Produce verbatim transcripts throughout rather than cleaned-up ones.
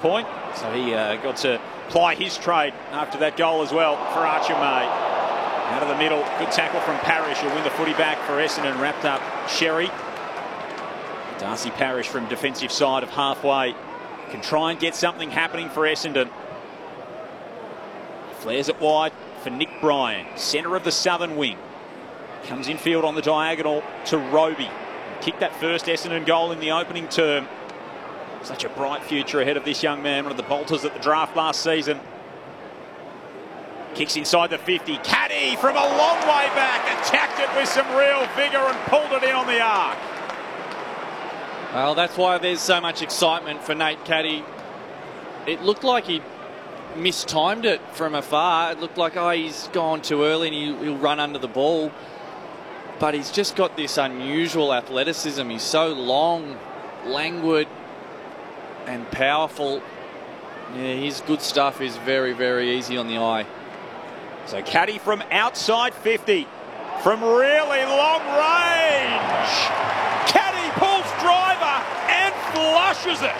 point. So he uh, got to ply his trade after that goal as well for Archer May. Out of the middle, good tackle from Parrish. He'll win the footy back for Essendon. Wrapped up Sherry. Darcy Parrish from defensive side of halfway can try and get something happening for Essendon. Flares it wide for Nick Bryan, centre of the southern wing. Comes infield on the diagonal to Roby. Kicked that first Essendon goal in the opening term. Such a bright future ahead of this young man, one of the bolters at the draft last season. Kicks inside the fifty. Caddy from a long way back, attacked it with some real vigour and pulled it in on the arc. Well, that's why there's so much excitement for Nate Caddy. It looked like he mistimed it from afar. It looked like, oh, he's gone too early and he, he'll run under the ball. But he's just got this unusual athleticism. He's so long, languid and powerful. Yeah, his good stuff is very, very easy on the eye. So Caddy from outside fifty, from really long range. Caddy pulls driver and flushes it.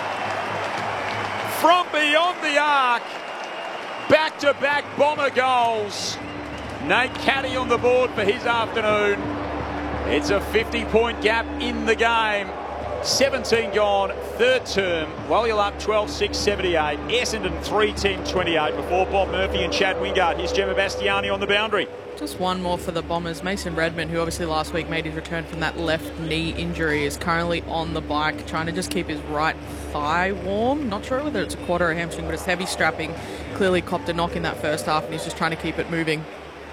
From beyond the arc, back-to-back Bomber goals. Nate Caddy on the board for his afternoon. It's a fifty point gap in the game. seventeen gone, third term. Waliel up twelve six seventy-eight. Essendon three ten twenty-eight before Bob Murphy and Chad Wingard. Here's Gemma Bastiani on the boundary. Just one more for the Bombers. Mason Redmond, who obviously last week made his return from that left knee injury, is currently on the bike trying to just keep his right thigh warm. Not sure whether it's a quad or a hamstring, but it's heavy strapping. Clearly copped a knock in that first half and he's just trying to keep it moving.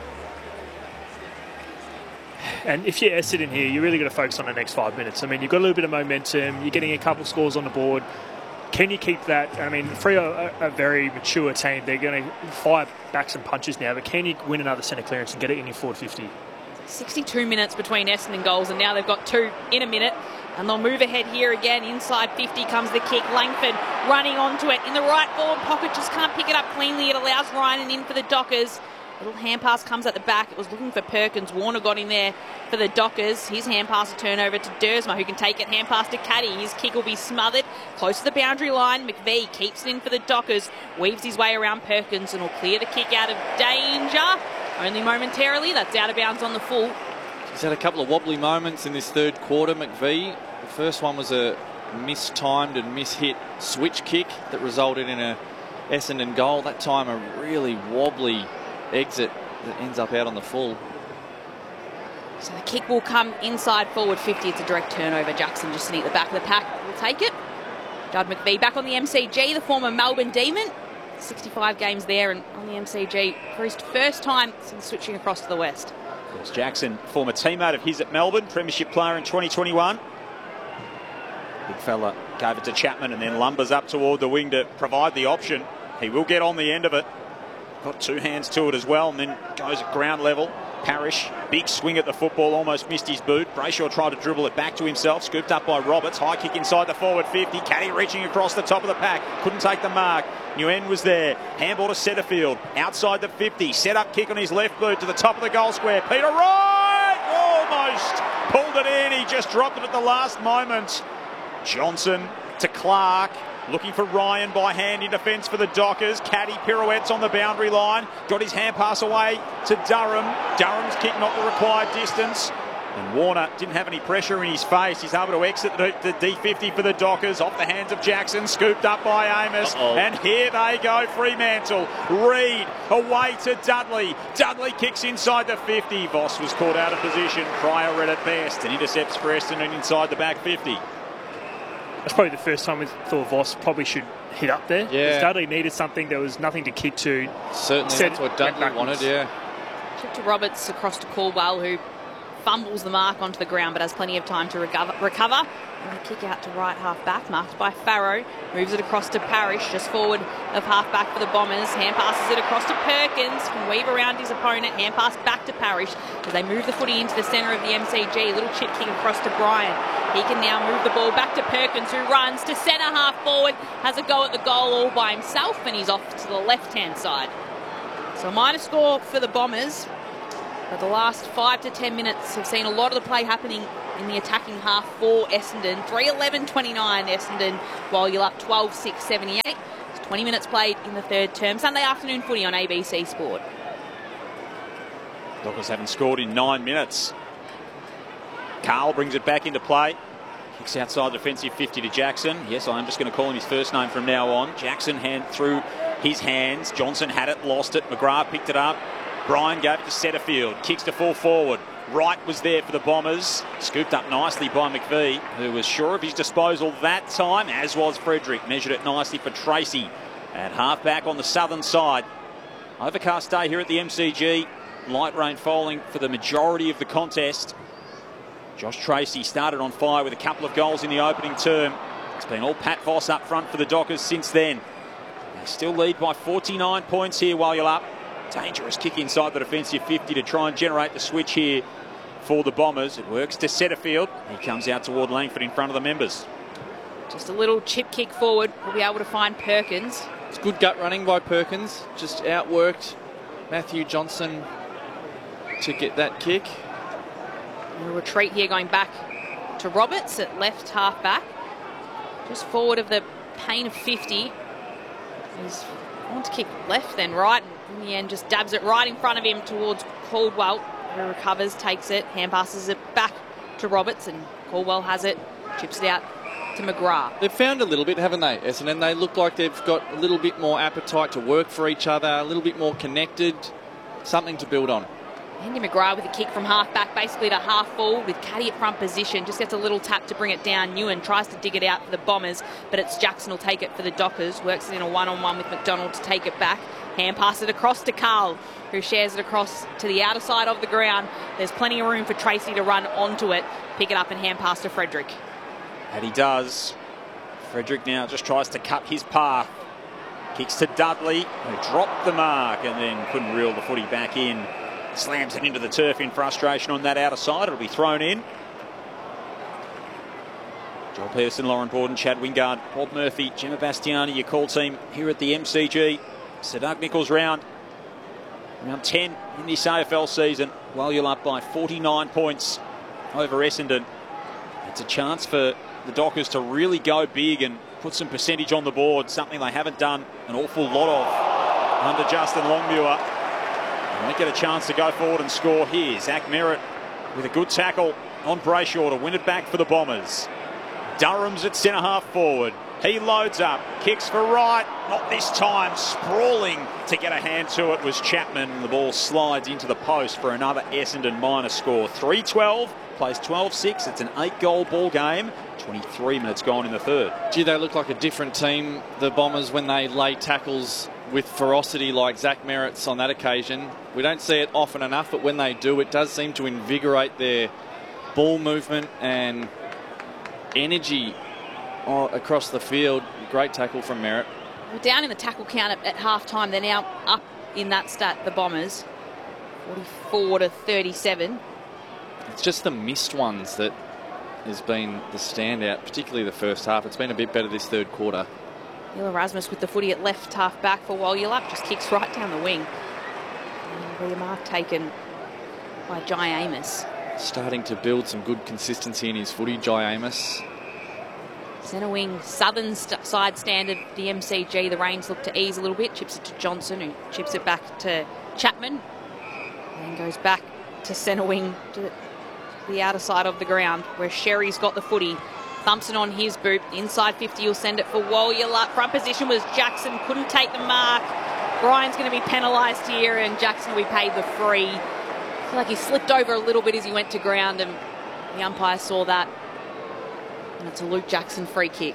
And if you're Essendon here, you really got to focus on the next five minutes. I mean, you've got a little bit of momentum. You're getting a couple scores on the board. Can you keep that? I mean, Freo are a very mature team. They're going to fire back some punches now. But can you win another centre clearance and get it in your forward fifty? sixty-two minutes between Essendon goals, and now they've got two in a minute. And they'll move ahead here again. Inside fifty comes the kick. Langford running onto it in the right forward pocket. Just can't pick it up cleanly. It allows Ryan in for the Dockers. Little hand pass comes at the back. It was looking for Perkins. Warner got in there for the Dockers. His hand pass will turn over to Dersma, who can take it. Hand pass to Caddy. His kick will be smothered close to the boundary line. McVee keeps it in for the Dockers. Weaves his way around Perkins and will clear the kick out of danger. Only momentarily. That's out of bounds on the full. He's had a couple of wobbly moments in this third quarter, McVee. The first one was a mistimed and mishit switch kick that resulted in a Essendon goal. That time a really wobbly exit that ends up out on the full. So the kick will come inside forward fifty. It's a direct turnover. Jackson just sitting at the back of the pack will take it. Judd McVee back on the M C G, the former Melbourne Demon. sixty-five games there and on the M C G for his first time since switching across to the West. Of course, Jackson, former teammate of his at Melbourne, premiership player in twenty twenty-one. Big fella gave it to Chapman and then lumbers up toward the wing to provide the option. He will get on the end of it. Got two hands to it as well, and then goes at ground level. Parrish, big swing at the football, almost missed his boot. Brayshaw tried to dribble it back to himself, scooped up by Roberts. High kick inside the forward fifty. Caddy reaching across the top of the pack. Couldn't take the mark. Nguyen was there. Handball to Setterfield. Outside the fifty. Set up kick on his left boot to the top of the goal square. Peter Wright almost pulled it in. He just dropped it at the last moment. Johnson to Clark. Looking for Ryan by hand in defence for the Dockers. Caddy pirouettes on the boundary line. Got his hand pass away to Durham. Durham's kick not the required distance. And Warner didn't have any pressure in his face. He's able to exit the, the D fifty for the Dockers. Off the hands of Jackson. Scooped up by Amos. Uh-oh. And here they go. Fremantle. Reid away to Dudley. Dudley kicks inside the fifty. Voss was caught out of position. Pryor read it best. And intercepts for Essendon inside the back fifty. That's probably the first time we thought Voss probably should hit up there. Yeah. Dudley needed something. There was nothing to kick to. Certainly Said that's what Dudley wanted, yeah. Kick to Roberts across to Caldwell, who fumbles the mark onto the ground but has plenty of time to recover. recover. And a kick out to right half-back, marked by Farrow. Moves it across to Parrish, just forward of half-back for the Bombers. Hand passes it across to Perkins. Can weave around his opponent. Hand pass back to Parrish as they move the footy into the centre of the M C G. Little chip kick across to Bryan. He can now move the ball back to Perkins, who runs to centre half forward. Has a go at the goal all by himself, and he's off to the left-hand side. So a minor score for the Bombers. But the last five to ten minutes have seen a lot of the play happening in the attacking half for Essendon. three eleven twenty-nine Essendon, while you're up twelve six seventy-eight. It's twenty minutes played in the third term. Sunday afternoon footy on A B C Sport. Dockers haven't scored in nine minutes. Carl brings it back into play. Kicks outside defensive fifty to Jackson. Yes, I'm just going to call him his first name from now on. Jackson hand through his hands. Johnson had it, lost it. McGrath picked it up. Brian gave it to Setterfield. Kicks to full forward. Wright was there for the Bombers. Scooped up nicely by McVie, who was sure of his disposal that time, as was Frederick. Measured it nicely for Tracy at half-back on the southern side. Overcast day here at the M C G. Light rain falling for the majority of the contest. Josh Tracy started on fire with a couple of goals in the opening term. It's been all Pat Voss up front for the Dockers since then. They still lead by forty-nine points here while you're up. Dangerous kick inside the defensive fifty to try and generate the switch here for the Bombers. It works to Setterfield. He comes out toward Langford in front of the members. Just a little chip kick forward. We'll be able to find Perkins. It's good gut running by Perkins. Just outworked Matthew Johnson to get that kick. A retreat here going back to Roberts at left half back. Just forward of the pain of fifty. He's going to kick left then right. And in the end just dabs it right in front of him towards Caldwell. Who recovers, takes it, hand passes it back to Roberts, and Caldwell has it, chips it out to McGrath. They've found a little bit, haven't they, Essendon? They look like they've got a little bit more appetite to work for each other, a little bit more connected, something to build on. Andy McGrath with a kick from half back, basically to half full with Caddy at front position. Just gets a little tap to bring it down. Ewan tries to dig it out for the Bombers, but it's Jackson will take it for the Dockers. Works it in a one-on-one with McDonald to take it back. Hand pass it across to Carl, who shares it across to the outer side of the ground. There's plenty of room for Tracy to run onto it. Pick it up and hand pass to Frederick. And he does. Frederick now just tries to cut his path. Kicks to Dudley, who dropped the mark and then couldn't reel the footy back in. Slams it into the turf in frustration on that outer side. It'll be thrown in. Joel Pearson, Lauren Borden, Chad Wingard, Bob Murphy, Gemma Bastiani, your call team here at the M C G. Sir Doug Nicholls round. Round ten in this A F L season. While you're up by forty-nine points over Essendon. It's a chance for the Dockers to really go big and put some percentage on the board. Something they haven't done an awful lot of under Justin Longmuir. They won't get a chance to go forward and score here. Zach Merritt with a good tackle on Brayshaw to win it back for the Bombers. Durham's at centre half forward. He loads up, kicks for right. Not this time. Sprawling to get a hand to it was Chapman. The ball slides into the post for another Essendon minor score. three twelve, plays twelve six. It's an eight-goal ball game. twenty-three minutes gone in the third. Gee, they look like a different team, the Bombers, when they lay tackles with ferocity like Zach Merritt's on that occasion. We don't see it often enough, but when they do, it does seem to invigorate their ball movement and energy across the field. Great tackle from Merritt. We're down in the tackle count at, at half-time. They're now up in that stat, the Bombers. forty-four to thirty-seven. It's just the missed ones that has been the standout, particularly the first half. It's been a bit better this third quarter. Neil Erasmus with the footy at left half back for while you're up. Just kicks right down the wing. And the mark taken by Jai Amos. Starting to build some good consistency in his footy, Jai Amos. Centre wing, southern st side standard, the M C G. The Rains look to ease a little bit. Chips it to Johnson, who chips it back to Chapman. And then goes back to centre wing to the outer side of the ground where Sherry's got the footy. Thumpson on his boot. Inside fifty, you'll send it for Walyala. Front position was Jackson. Couldn't take the mark. Brian's going to be penalised here and Jackson will be paid the free. I feel like he slipped over a little bit as he went to ground and the umpire saw that. And it's a Luke Jackson free kick.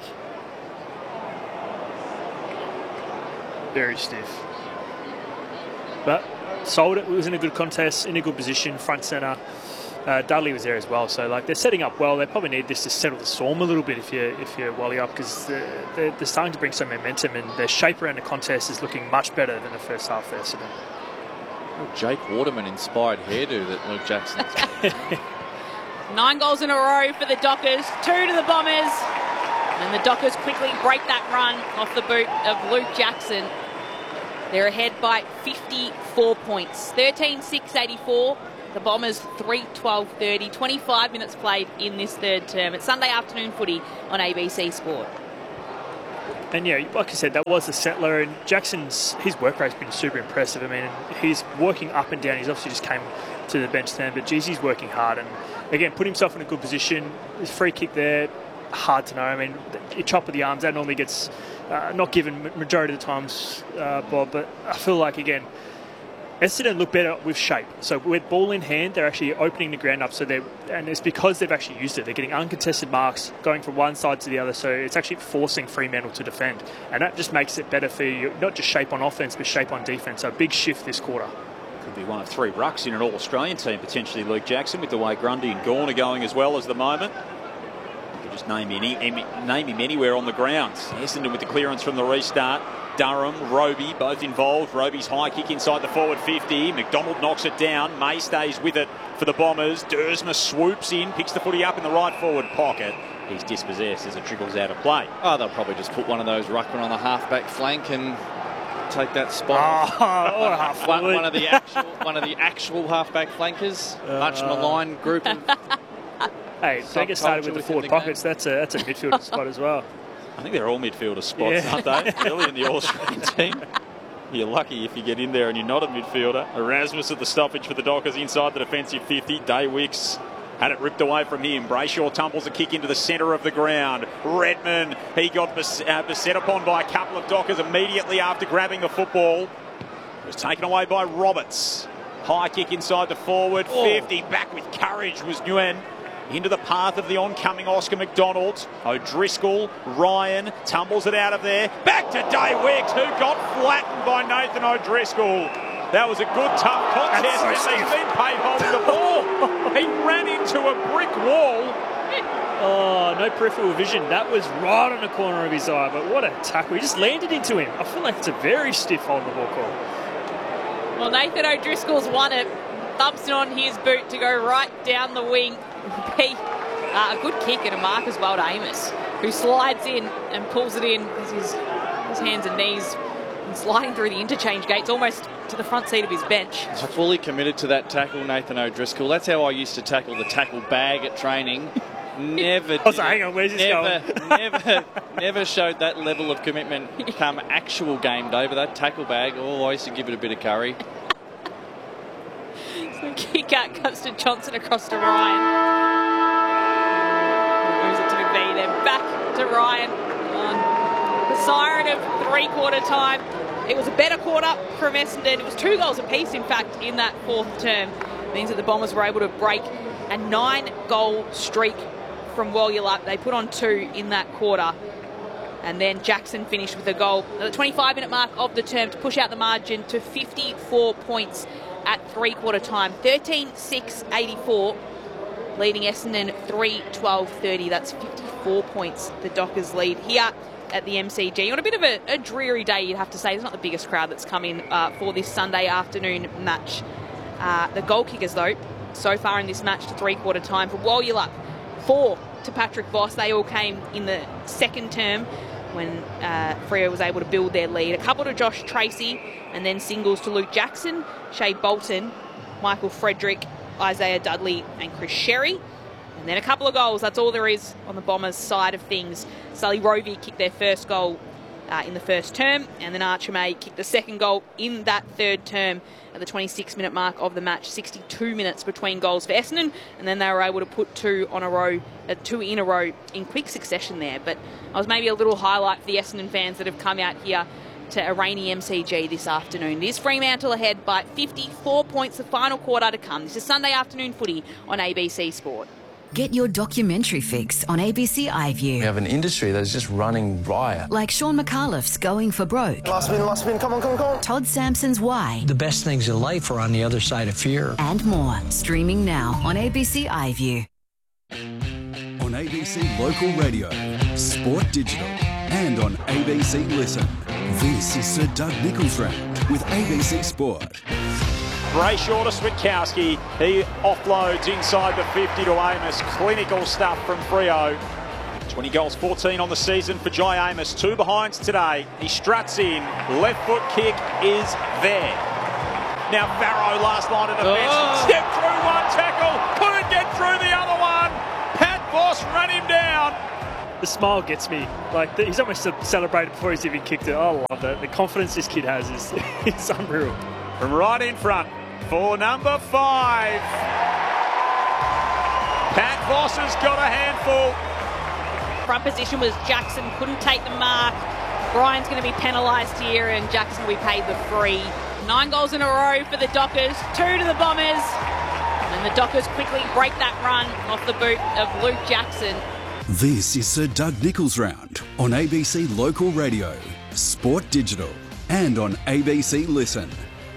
Very stiff. But sold it. It was in a good contest, in a good position, front centre. Uh, Dudley was there as well, so like they're setting up well. They probably need this to settle the storm a little bit if you're if you're Wally up, because they're, they're, they're starting to bring some momentum and their shape around the contest is looking much better than the first half there. So well, Jake Waterman inspired hairdo that Luke Jackson's. Nine goals in a row for the Dockers, two to the Bombers, and the Dockers quickly break that run off the boot of Luke Jackson. They're ahead by fifty-four points, thirteen six eighty-four. The Bombers three twelve thirty, twenty-five minutes played in this third term. It's Sunday afternoon footy on A B C Sport. And yeah, like I said, that was the settler, and Jackson's his work rate's been super impressive. I mean, he's working up and down. He's obviously just came to the bench then, but geez, he's working hard, and again, put himself in a good position. His free kick there, hard to know. I mean, you chop with the arms, that normally gets uh, not given majority of the times, uh, Bob, but I feel like, again, Essendon look better with shape. So with ball in hand, they're actually opening the ground up. So they and it's because they've actually used it. They're getting uncontested marks, going from one side to the other. So it's actually forcing Fremantle to defend, and that just makes it better for you. Not just shape on offense, but shape on defense. So a big shift this quarter. Could be one of three rucks in an All-Australian team potentially. Luke Jackson, with the way Grundy and Gawn are going as well as the moment. You could just name any, any name him anywhere on the ground. Essendon with the clearance from the restart. Durham, Roby, both involved. Roby's high kick inside the forward fifty. McDonald knocks it down. May stays with it for the Bombers. Dersma swoops in, picks the footy up in the right forward pocket. He's dispossessed as it trickles out of play. Oh, they'll probably just put one of those ruckmen on the half-back flank and take that spot. Oh, or half one, one of the actual, one of the actual half-back flankers. Uh, much maligned group of. Hey, they get started with the forward pockets. That's a that's a midfielder spot as well. I think they're all midfielder spots, yeah. aren't they? Early in the All-Australian team. You're lucky if you get in there and you're not a midfielder. Erasmus at the stoppage for the Dockers inside the defensive fifty. Day Wicks had it ripped away from him. Brayshaw tumbles a kick into the centre of the ground. Redman, he got bes uh, beset upon by a couple of Dockers immediately after grabbing the football. It was taken away by Roberts. High kick inside the forward oh. fifty. Back with courage was Nguyen. Into the path of the oncoming Oscar McDonald. O'Driscoll, Ryan tumbles it out of there. Back to Day Wicks, who got flattened by Nathan O'Driscoll. That was a good, tough contest, so and he's been paid holding the ball. He ran into a brick wall. Oh, no peripheral vision. That was right on the corner of his eye, but what a tackle. He just landed into him. I feel like it's a very stiff hold the ball call. Well, Nathan O'Driscoll's won it. Thumps it on his boot to go right down the wing. Be uh, a good kick and a mark as well to Amos, who slides in and pulls it in with his, his hands and knees and sliding through the interchange gates almost to the front seat of his bench. He's fully committed to that tackle, Nathan O'Driscoll. That's how I used to tackle the tackle bag at training. Never, I was like, hang on, where's this never, going? never, never showed that level of commitment come actual game day. But that tackle bag, oh, I used to give it a bit of curry. So kick out comes to Johnson across to Ryan. Moves it to McVee, then back to Ryan. On the siren of three-quarter time. It was a better quarter from Essendon. It was two goals apiece, in fact, in that fourth term. It means that the Bombers were able to break a nine-goal streak from Woolloomoolong. They put on two in that quarter. And then Jackson finished with a goal at the twenty-five minute mark of the term to push out the margin to fifty-four points at three-quarter time. thirteen six eighty-four, leading Essendon three twelve thirty. That's fifty-four points the Dockers lead here at the M C G. On a bit of a, a dreary day, you'd have to say. It's not the biggest crowd that's come in uh, for this Sunday afternoon match. Uh, the goal kickers, though, so far in this match to three-quarter time for Woolloomoolong, four to Patrick Voss. They all came in the second term when uh, Freo was able to build their lead. A couple to Josh Tracy, and then singles to Luke Jackson, Shea Bolton, Michael Frederick, Isaiah Dudley and Chris Sherry. And then a couple of goals. That's all there is on the Bombers' side of things. Sully Rovey kicked their first goal uh, in the first term, and then Archer May kicked the second goal in that third term at the twenty-six minute mark of the match. sixty-two minutes between goals for Essendon, and then they were able to put two on a row, uh, two in a row in quick succession there. But I was maybe a little highlight for the Essendon fans that have come out here to a rainy M C G this afternoon. It is Fremantle ahead by fifty-four points, the final quarter to come. This is Sunday afternoon footy on A B C Sport. Get your documentary fix on A B C iView. We have an industry that's just running riot. Like Sean McAuliffe's Going for Broke. Last spin, last spin, come on, come on, come on. Todd Sampson's Why. The best things in life are on the other side of fear. And more. Streaming now on A B C iView. On A B C Local Radio, Sport Digital, and on A B C Listen. This is Sir Doug Nicholls Round with A B C Sport. Brayshaw to Switkowski. He offloads inside the fifty to Amos. Clinical stuff from Freo. twenty goals, fourteen on the season for Jai Amos. Two behinds today. He struts in. Left foot kick is there. Now Farrow, last line of defence. Oh. Stepped through one tackle. Couldn't get through the other one. Pat Voss ran him down. The smile gets me. Like, he's almost celebrated before he's even kicked it. I love that. The confidence this kid has is, is unreal. From right in front for number five. Pat Voss has got a handful. Front position was Jackson, couldn't take the mark. Brian's going to be penalised here and Jackson will be paid the free. Nine goals in a row for the Dockers, two to the Bombers. And the Dockers quickly break that run off the boot of Luke Jackson. This is Sir Doug Nicholls Round on A B C Local Radio, Sport Digital, and on A B C Listen.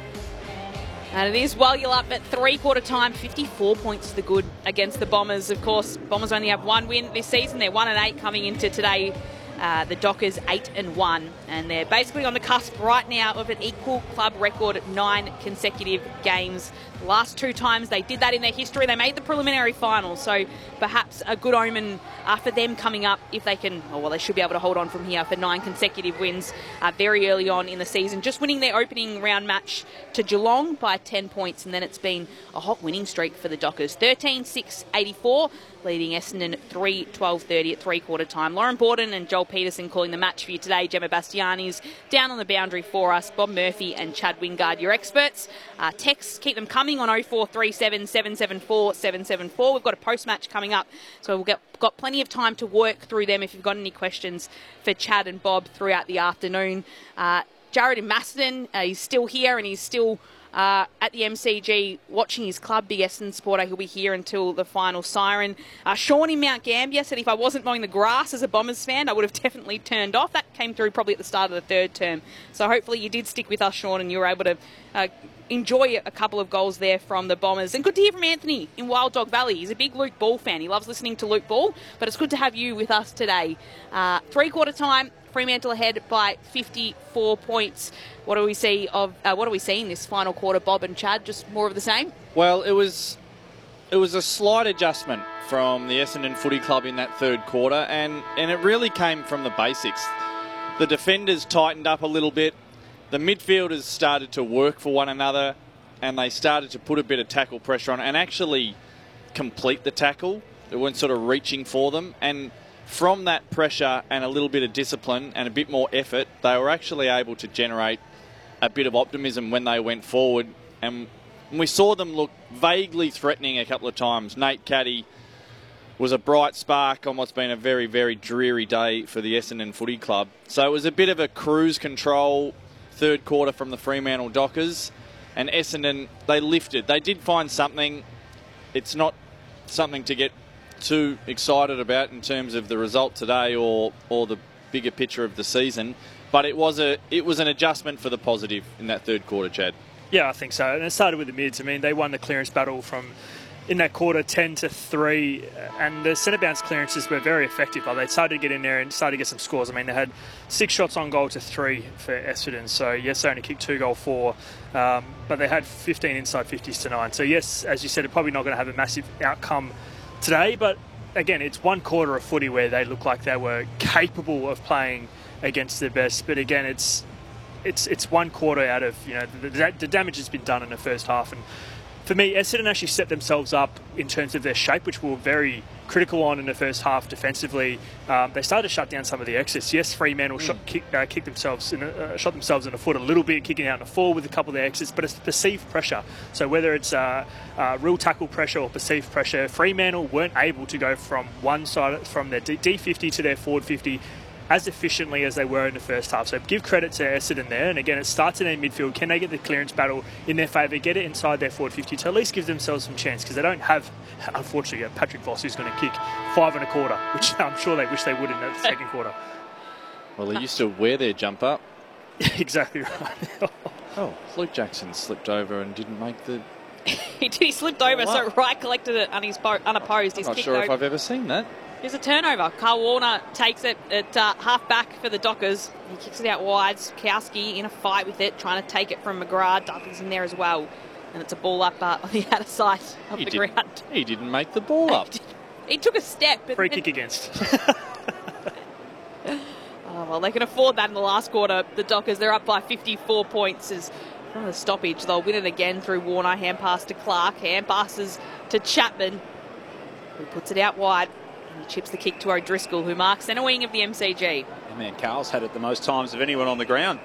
And it is well you're up at three-quarter time, fifty-four points to the good against the Bombers. Of course, Bombers only have one win this season. They're one and eight coming into today. Uh, the Dockers eight and one, and they're basically on the cusp right now of an equal club record at nine consecutive games. The last two times they did that in their history, they made the preliminary final, so perhaps a good omen uh, for them coming up if they can, oh, well, they should be able to hold on from here for nine consecutive wins uh, very early on in the season. Just winning their opening round match to Geelong by ten points, and then it's been a hot winning streak for the Dockers. thirteen six eighty-four, leading Essendon three twelve thirty at three-quarter time. Lauren Borden and Joel Peterson calling the match for you today. Gemma Bastiani's down on the boundary for us. Bob Murphy and Chad Wingard, your experts. Uh, texts, keep them coming on oh four three seven, seven seven four, seven seven four. We've got a post-match coming up, so we've got, got plenty of time to work through them if you've got any questions for Chad and Bob throughout the afternoon. Uh, Jared in Macedon, uh, he's still here and he's still Uh, at the M C G watching his club, Big Essendon supporter. He'll be here until the final siren. Uh, Sean in Mount Gambier said if I wasn't mowing the grass as a Bombers fan, I would have definitely turned off. That came through probably at the start of the third term. So hopefully you did stick with us, Sean, and you were able to uh, enjoy a couple of goals there from the Bombers. And good to hear from Anthony in Wild Dog Valley. He's a big Luke Ball fan. He loves listening to Luke Ball, but it's good to have you with us today. Uh, three-quarter time, Fremantle ahead by fifty-four points. What do we see of? Uh, what do we see in this final quarter, Bob and Chad? Just more of the same. Well, it was it was a slight adjustment from the Essendon Footy Club in that third quarter, and and it really came from the basics. The defenders tightened up a little bit. The midfielders started to work for one another, and they started to put a bit of tackle pressure on and actually complete the tackle. They weren't sort of reaching for them, and from that pressure and a little bit of discipline and a bit more effort, they were actually able to generate a bit of optimism when they went forward. And we saw them look vaguely threatening a couple of times. Nate Caddy was a bright spark on what's been a very, very dreary day for the Essendon Footy Club. So it was a bit of a cruise control third quarter from the Fremantle Dockers. And Essendon, they lifted. They did find something. It's not something to get too excited about in terms of the result today or or the bigger picture of the season, but it was a it was an adjustment for the positive in that third quarter, Chad. Yeah, I think so. And it started with the mids. I mean, they won the clearance battle from in that quarter ten to three, and the centre bounce clearances were very effective. But they started to get in there and started to get some scores. I mean, they had six shots on goal to three for Essendon. So yes, they only kicked two goal four, um, but they had fifteen inside fifties to nine. So yes, as you said, they're probably not going to have a massive outcome today, but again, it's one quarter of footy where they look like they were capable of playing against their best. But again, it's it's it's one quarter out of, you know, the, the damage has been done in the first half. And for me, Essendon actually set themselves up in terms of their shape, which we were very critical on in the first half defensively. Um, they started to shut down some of the exits. Yes, Fremantle mm. shot, kick, uh, kicked themselves in a, uh, shot themselves in the foot a little bit, kicking out in the forward with a couple of their exits, but it's perceived pressure. So whether it's uh, uh, real tackle pressure or perceived pressure, Fremantle weren't able to go from one side, from their D fifty to their forward fifty as efficiently as they were in the first half. So give credit to Essendon there. And again, it starts in their midfield. Can they get the clearance battle in their favour, get it inside their forward fifty to at least give themselves some chance? Because they don't have, unfortunately, Patrick Voss who's going to kick five and a quarter, which I'm sure they wish they would in the second quarter. Well, they used to wear their jumper. Exactly right. Oh, Luke Jackson slipped over and didn't make the... he did. He slipped over, oh, wow. So Wright collected it unopposed. I'm He's not sure over. if I've ever seen that. Here's a turnover. Carl Warner takes it at uh, half back for the Dockers. He kicks it out wide. Kowski in a fight with it, trying to take it from McGrath. Dudley's in there as well. And it's a ball up uh, on the outer side of he the did, ground. He didn't make the ball up. He took a step. But Free then, kick against. oh, well, they can afford that in the last quarter. The Dockers, they're up by fifty-four points as From the stoppage, they'll win it again through Warner. Hand pass to Clark. Hand passes to Chapman, who puts it out wide. And he chips the kick to O'Driscoll, who marks centre wing of the M C G. Man, Carl's had it the most times of anyone on the ground